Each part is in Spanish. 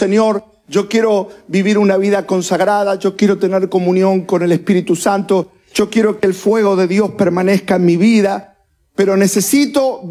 Señor, yo quiero vivir una vida consagrada, yo quiero tener comunión con el Espíritu Santo, yo quiero que el fuego de Dios permanezca en mi vida, pero necesito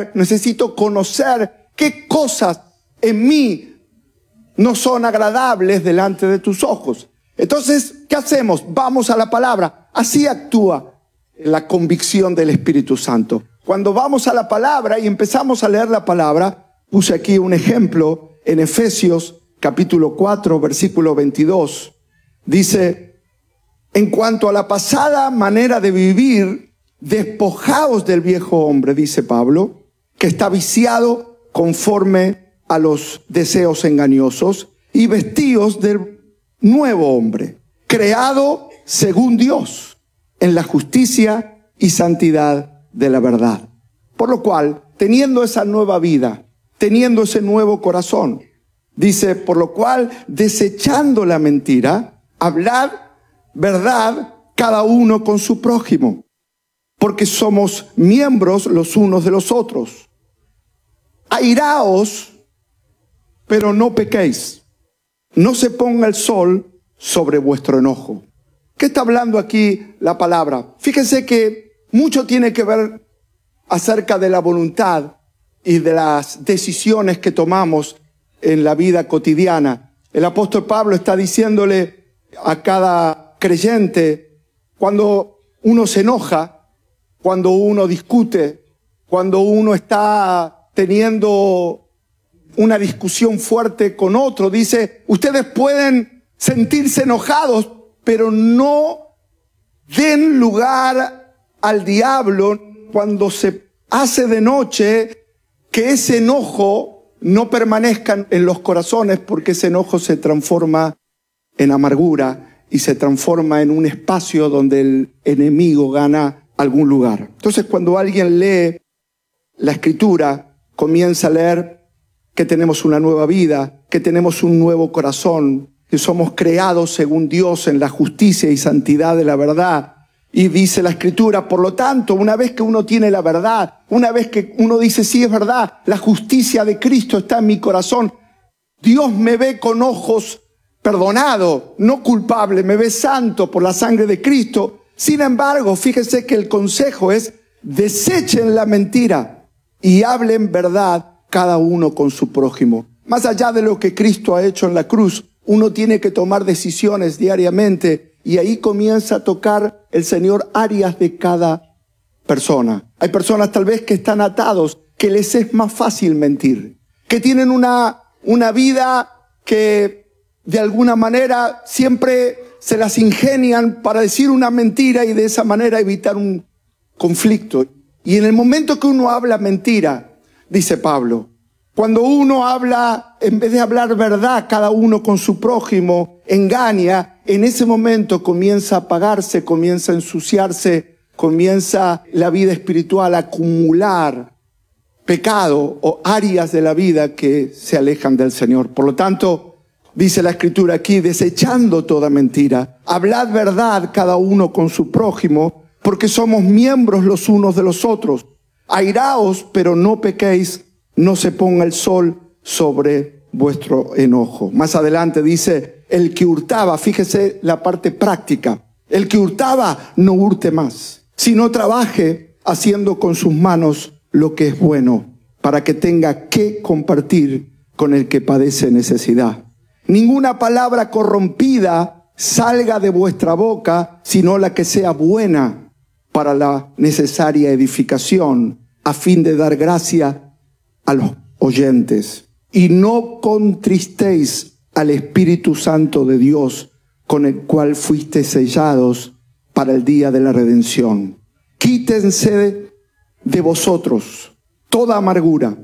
conocer qué cosas en mí no son agradables delante de tus ojos. Entonces, ¿qué hacemos? Vamos a la palabra. Así actúa la convicción del Espíritu Santo. Cuando vamos a la palabra y empezamos a leer la palabra, puse aquí un ejemplo en Efesios capítulo 4, versículo 22. Dice, en cuanto a la pasada manera de vivir, despojaos del viejo hombre, dice Pablo, que está viciado conforme a los deseos engañosos, y vestíos del nuevo hombre, creado según Dios, en la justicia y santidad de la verdad. Por lo cual, teniendo esa nueva vida, teniendo ese nuevo corazón, dice, por lo cual, desechando la mentira, hablad verdad cada uno con su prójimo, porque somos miembros los unos de los otros. Airaos, pero no pequéis. No se ponga el sol sobre vuestro enojo. ¿Qué está hablando aquí la palabra? Fíjense que mucho tiene que ver acerca de la voluntad y de las decisiones que tomamos en la vida cotidiana. El apóstol Pablo está diciéndole a cada creyente, cuando uno se enoja, cuando uno discute, cuando uno está teniendo una discusión fuerte con otro, dice, ustedes pueden sentirse enojados, pero no den lugar al diablo cuando se hace de noche, que ese enojo no permanezca en los corazones, porque ese enojo se transforma en amargura y se transforma en un espacio donde el enemigo gana algún lugar. Entonces, cuando alguien lee la Escritura, comienza a leer que tenemos una nueva vida, que tenemos un nuevo corazón, que somos creados según Dios en la justicia y santidad de la verdad. Y dice la Escritura, por lo tanto, una vez que uno tiene la verdad, una vez que uno dice, sí, es verdad, la justicia de Cristo está en mi corazón, Dios me ve con ojos perdonado, no culpable, me ve santo por la sangre de Cristo. Sin embargo, fíjese que el consejo es, desechen la mentira y hablen verdad cada uno con su prójimo. Más allá de lo que Cristo ha hecho en la cruz, uno tiene que tomar decisiones diariamente, y ahí comienza a tocar el Señor áreas de cada persona. Hay personas tal vez que están atados, que les es más fácil mentir, que tienen una vida que de alguna manera siempre se las ingenian para decir una mentira y de esa manera evitar un conflicto. Y en el momento que uno habla mentira, dice Pablo, cuando uno habla, en vez de hablar verdad, cada uno con su prójimo, engaña, en ese momento comienza a apagarse, comienza a ensuciarse, comienza la vida espiritual a acumular pecado o áreas de la vida que se alejan del Señor. Por lo tanto, dice la Escritura aquí, desechando toda mentira, hablad verdad cada uno con su prójimo, porque somos miembros los unos de los otros. Airaos, pero no pequéis, no se ponga el sol sobre vuestro enojo. Más adelante dice, el que hurtaba, fíjese la parte práctica, el que hurtaba no hurte más, sino trabaje haciendo con sus manos lo que es bueno, para que tenga que compartir con el que padece necesidad. Ninguna palabra corrompida salga de vuestra boca, sino la que sea buena para la necesaria edificación, a fin de dar gracia a los oyentes. Y no contristéis al Espíritu Santo de Dios, con el cual fuisteis sellados para el día de la redención. Quítense de vosotros toda amargura,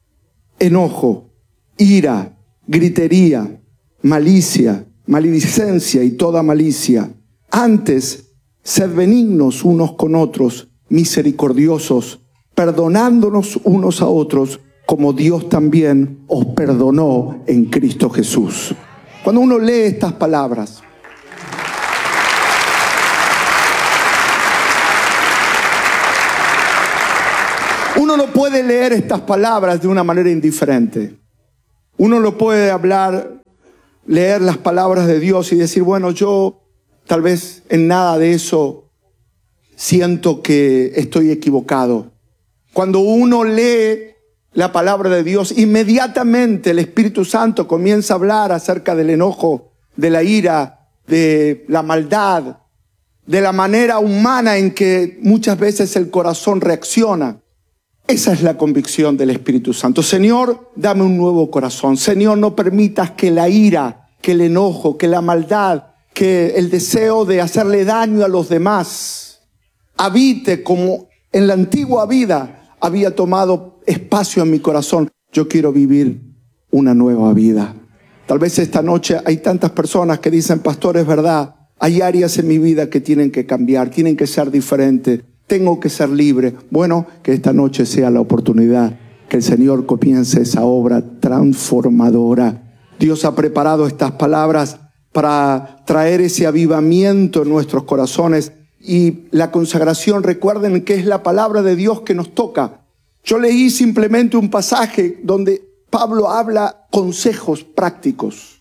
enojo, ira, gritería, malicia, maledicencia y toda malicia. Antes, sed benignos unos con otros, misericordiosos, perdonándonos unos a otros, como Dios también os perdonó en Cristo Jesús. Cuando uno lee estas palabras, uno no puede leer estas palabras de una manera indiferente. Uno no puede hablar leer las palabras de Dios y decir, bueno, yo tal vez en nada de eso siento que estoy equivocado. Cuando uno lee la palabra de Dios, inmediatamente el Espíritu Santo comienza a hablar acerca del enojo, de la ira, de la maldad, de la manera humana en que muchas veces el corazón reacciona. Esa es la convicción del Espíritu Santo. Señor, dame un nuevo corazón. Señor, no permitas que la ira, que el enojo, que la maldad, que el deseo de hacerle daño a los demás habite como en la antigua vida había tomado espacio en mi corazón. Yo quiero vivir una nueva vida. Tal vez esta noche hay tantas personas que dicen, pastor, es verdad, hay áreas en mi vida que tienen que cambiar, tienen que ser diferentes, tengo que ser libre. Bueno, que esta noche sea la oportunidad que el Señor comience esa obra transformadora. Dios ha preparado estas palabras para traer ese avivamiento en nuestros corazones. Y la consagración, recuerden que es la palabra de Dios que nos toca. Yo leí simplemente un pasaje donde Pablo habla consejos prácticos.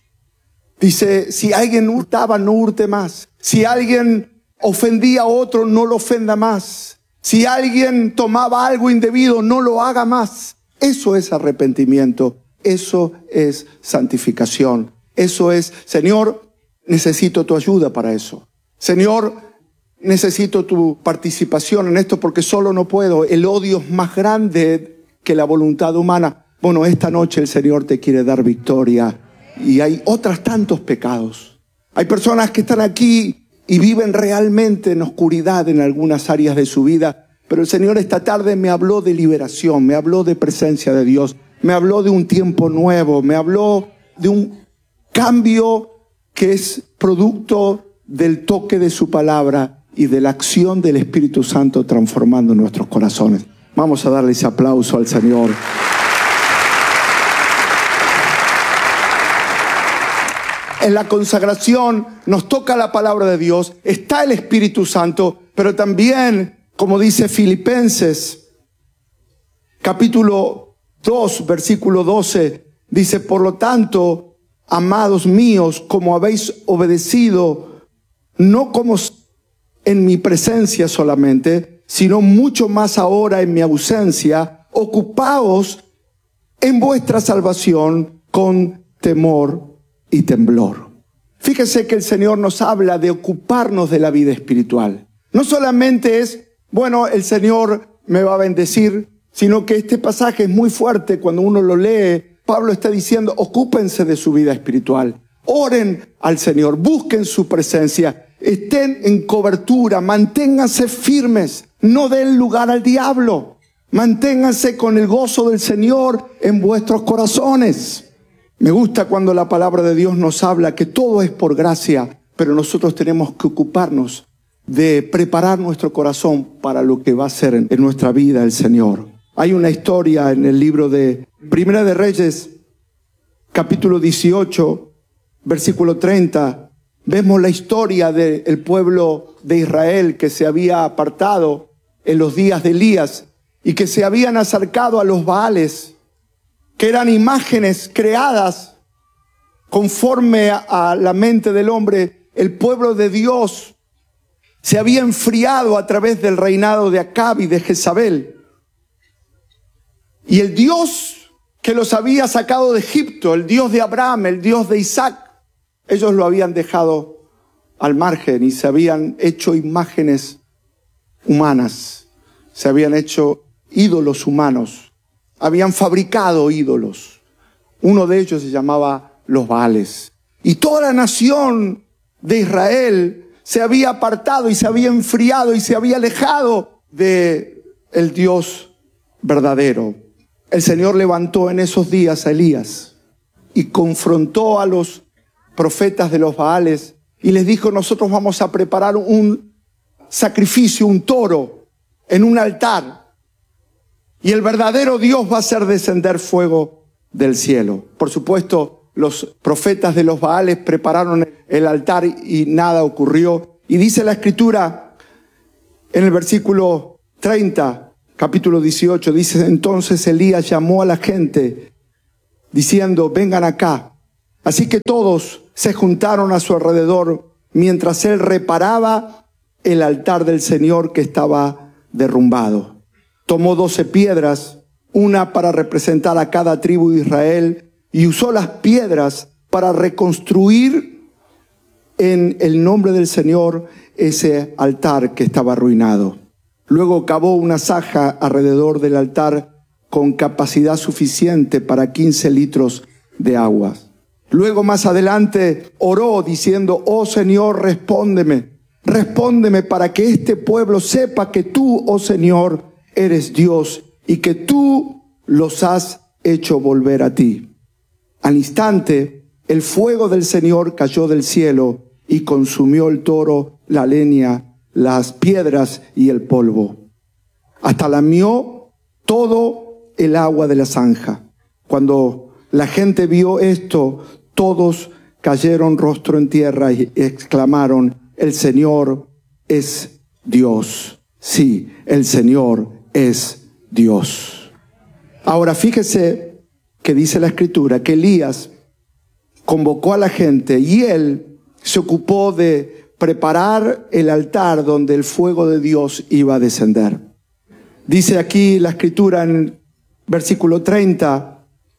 Dice, si alguien hurtaba, no hurte más. Si alguien ofendía a otro, no lo ofenda más. Si alguien tomaba algo indebido, no lo haga más. Eso es arrepentimiento. Eso es santificación. Eso es, Señor, necesito tu ayuda para eso. Señor, necesito tu participación en esto porque solo no puedo. El odio es más grande que la voluntad humana. Bueno, esta noche el Señor te quiere dar victoria. Y hay otros tantos pecados. Hay personas que están aquí y viven realmente en oscuridad en algunas áreas de su vida. Pero el Señor esta tarde me habló de liberación, me habló de presencia de Dios, me habló de un tiempo nuevo, me habló de un cambio que es producto del toque de su palabra y de la acción del Espíritu Santo transformando nuestros corazones. Vamos a darle ese aplauso al Señor. En la consagración nos toca la palabra de Dios, está el Espíritu Santo, pero también, como dice Filipenses, capítulo 2, versículo 12, dice, por lo tanto, amados míos, como habéis obedecido, no como en mi presencia solamente, sino mucho más ahora en mi ausencia, ocupaos en vuestra salvación con temor y temblor. Fíjese que el Señor nos habla de ocuparnos de la vida espiritual. No solamente es, bueno, el Señor me va a bendecir, sino que este pasaje es muy fuerte cuando uno lo lee. Pablo está diciendo, ocúpense de su vida espiritual. Oren al Señor, busquen su presencia, estén en cobertura, manténganse firmes, no den lugar al diablo. Manténganse con el gozo del Señor en vuestros corazones. Me gusta cuando la palabra de Dios nos habla que todo es por gracia, pero nosotros tenemos que ocuparnos de preparar nuestro corazón para lo que va a ser en nuestra vida el Señor. Hay una historia en el libro de Primera de Reyes, capítulo 18, versículo 30. Vemos la historia del pueblo de Israel que se había apartado en los días de Elías y que se habían acercado a los Baales, que eran imágenes creadas conforme a la mente del hombre. El pueblo de Dios se había enfriado a través del reinado de Acab y de Jezabel. Y el Dios que los había sacado de Egipto, el Dios de Abraham, el Dios de Isaac, ellos lo habían dejado al margen y se habían hecho imágenes humanas, se habían hecho ídolos humanos. Habían fabricado ídolos. Uno de ellos se llamaba los Baales. Y toda la nación de Israel se había apartado y se había enfriado y se había alejado de el Dios verdadero. El Señor levantó en esos días a Elías y confrontó a los profetas de los Baales y les dijo, nosotros vamos a preparar un sacrificio, un toro, en un altar. Y el verdadero Dios va a hacer descender fuego del cielo. Por supuesto, los profetas de los Baales prepararon el altar y nada ocurrió. Y dice la Escritura en el versículo 30, capítulo 18, dice, entonces Elías llamó a la gente diciendo, vengan acá. Así que todos se juntaron a su alrededor mientras él reparaba el altar del Señor que estaba derrumbado. Tomó 12 piedras, una para representar a cada tribu de Israel, y usó las piedras para reconstruir en el nombre del Señor ese altar que estaba arruinado. Luego cavó una zanja alrededor del altar con capacidad suficiente para 15 litros de agua. Luego más adelante oró diciendo: oh Señor, respóndeme para que este pueblo sepa que tú, oh Señor, eres Dios y que tú los has hecho volver a ti. Al instante, el fuego del Señor cayó del cielo y consumió el toro, la leña, las piedras y el polvo. Hasta lamió todo el agua de la zanja. Cuando la gente vio esto, todos cayeron rostro en tierra y exclamaron: el Señor es Dios. Sí, el Señor es Dios. Ahora fíjese que dice la Escritura que Elías convocó a la gente y él se ocupó de preparar el altar donde el fuego de Dios iba a descender. Dice aquí la Escritura en versículo 30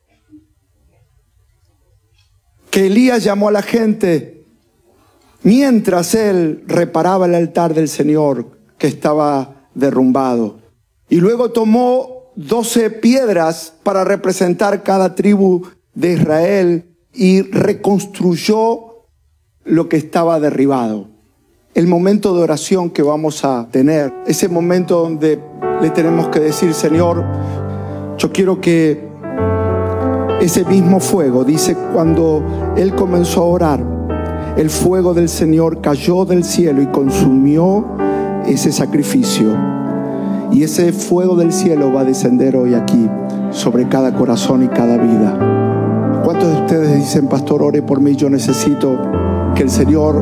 que Elías llamó a la gente mientras él reparaba el altar del Señor que estaba derrumbado. Y luego tomó 12 piedras para representar cada tribu de Israel y reconstruyó lo que estaba derribado. El momento de oración que vamos a tener, ese momento donde le tenemos que decir: Señor, yo quiero que ese mismo fuego, dice, cuando él comenzó a orar, el fuego del Señor cayó del cielo y consumió ese sacrificio. Y ese fuego del cielo va a descender hoy aquí sobre cada corazón y cada vida. ¿Cuántos de ustedes dicen: pastor, ore por mí, yo necesito que el Señor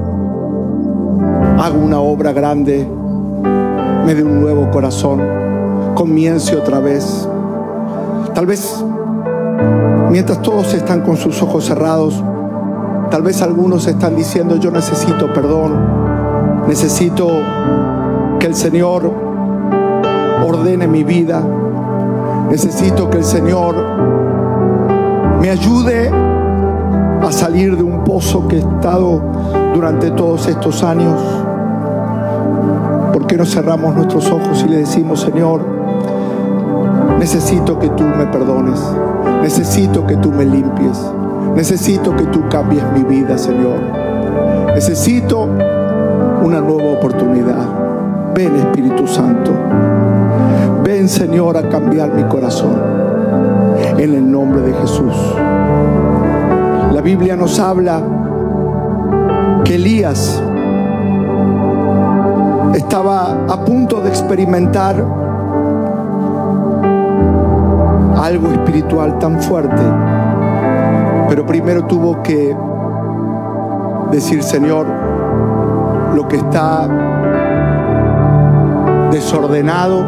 haga una obra grande, me dé un nuevo corazón, comience otra vez? Tal vez mientras todos están con sus ojos cerrados, tal vez algunos están diciendo: yo necesito perdón, necesito que el Señor ordene mi vida, necesito que el Señor me ayude a salir de un pozo que he estado durante todos estos años. ¿Por qué no cerramos nuestros ojos y le decimos: Señor, necesito que tú me perdones, necesito que tú me limpies, necesito que tú cambies mi vida, Señor, necesito una nueva oportunidad? Ven, Espíritu Santo, ven, Señor, a cambiar mi corazón en el nombre de Jesús. La Biblia nos habla que Elías estaba a punto de experimentar algo espiritual tan fuerte, pero primero tuvo que decir: Señor, lo que está desordenado,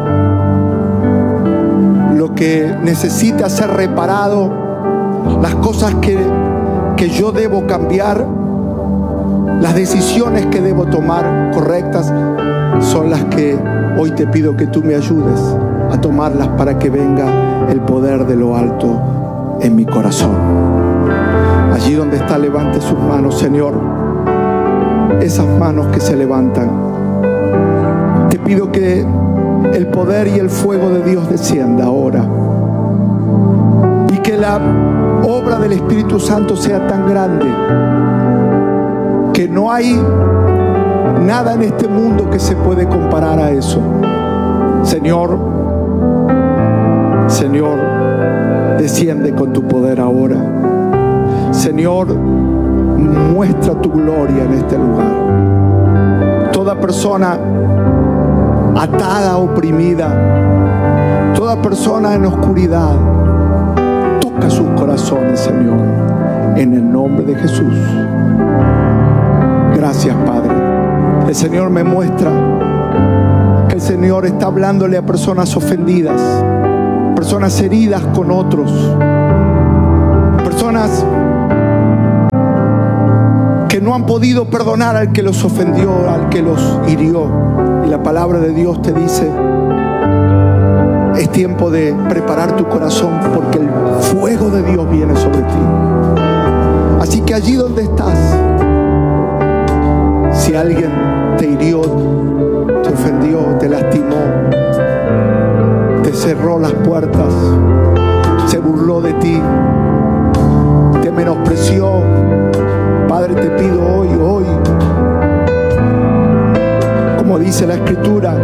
lo que necesita ser reparado, las cosas que yo debo cambiar, las decisiones que debo tomar correctas, son las que hoy te pido que tú me ayudes a tomarlas para que venga el poder de lo alto en mi corazón. Allí donde está, levante sus manos, Señor. Esas manos que se levantan, te pido que el poder y el fuego de Dios descienda ahora, y que la obra del Espíritu Santo sea tan grande que no hay nada en este mundo que se puede comparar a eso. Señor, desciende con tu poder ahora. Señor, muestra tu gloria en este lugar. Toda persona atada, oprimida, toda persona en oscuridad, toca sus corazones, Señor, en el nombre de Jesús. Gracias, Padre. El Señor me muestra que el Señor está hablándole a personas ofendidas, personas heridas con otros, personas no han podido perdonar al que los ofendió, al que los hirió. Y la palabra de Dios te dice: es tiempo de preparar tu corazón, porque el fuego de Dios viene sobre ti. Así que allí donde estás, si alguien te hirió, te ofendió, te lastimó, te cerró las puertas, se burló de ti, te menospreció, Padre, te pido hoy, como dice la Escritura,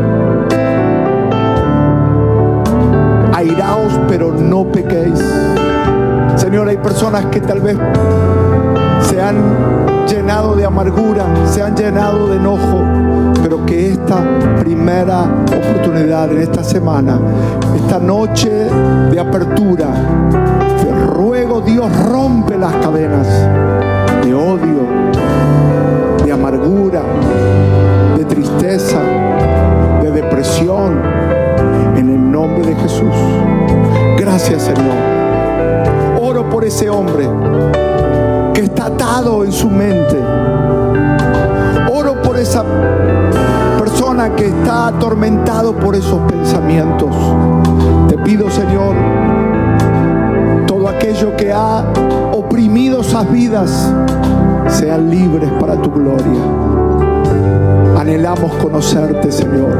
airaos, pero no pequéis. Señor, hay personas que tal vez se han llenado de amargura, se han llenado de enojo, pero que esta primera oportunidad en esta semana, esta noche de apertura, te ruego, Dios, rompe las cadenas de odio, de amargura, de tristeza, de depresión, en el nombre de Jesús. Gracias, Señor. Oro por ese hombre que está atado en su mente. Oro por esa persona que está atormentado por esos pensamientos. Te pido, Señor, todo aquello que ha oprimido esas vidas sean libres para tu gloria. Anhelamos conocerte, Señor.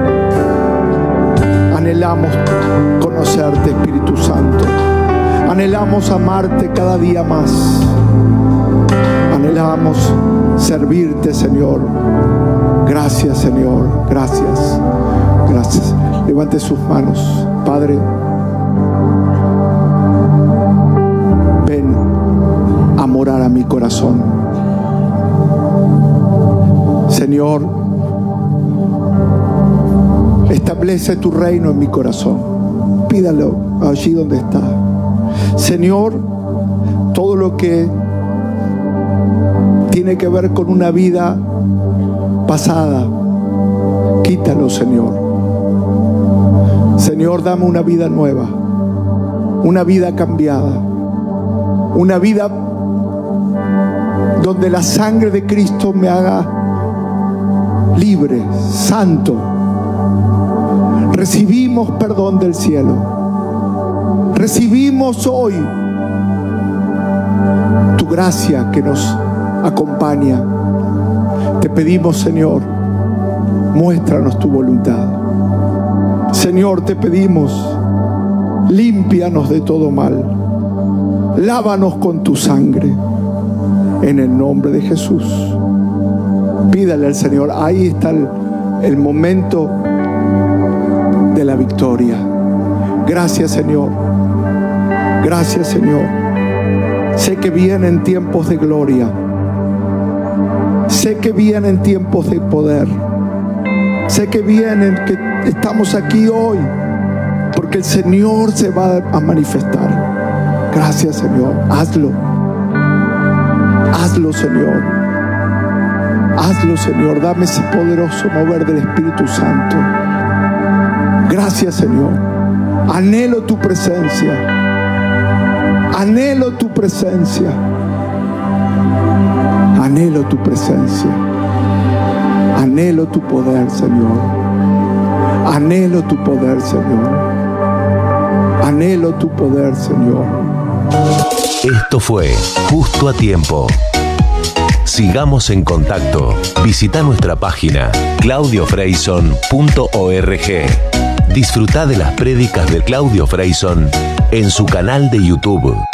Anhelamos conocerte, Espíritu Santo. Anhelamos amarte cada día más. Anhelamos servirte, Señor. Gracias, Señor. Gracias. Gracias. Levante sus manos. Padre, ven a morar a mi corazón. Señor, establece tu reino en mi corazón. Pídalo allí donde está. Señor, todo lo que tiene que ver con una vida pasada, quítalo, Señor. Señor, dame una vida nueva, una vida cambiada, una vida donde la sangre de Cristo me haga libre, santo. Recibimos perdón del cielo. Recibimos hoy tu gracia que nos acompaña. Te pedimos, Señor, muéstranos tu voluntad. Señor, te pedimos, límpianos de todo mal. Lávanos con tu sangre. En el nombre de Jesús. Pídale al Señor. Ahí está el momento de la victoria. Gracias, Señor. Gracias, Señor. Sé que vienen tiempos de gloria. Sé que vienen tiempos de poder. Sé que vienen, que estamos aquí hoy porque el Señor se va a manifestar. Gracias, Señor. Hazlo. Hazlo, Señor. Hazlo, Señor. Dame ese poderoso mover del Espíritu Santo. Gracias, Señor. Anhelo tu presencia. Anhelo tu presencia. Anhelo tu presencia. Anhelo tu poder, Señor. Anhelo tu poder, Señor. Anhelo tu poder, Señor. Esto fue Justo a Tiempo. Sigamos en contacto. Visita nuestra página claudiofreyson.org. Disfruta de las prédicas de Claudio Freyson en su canal de YouTube.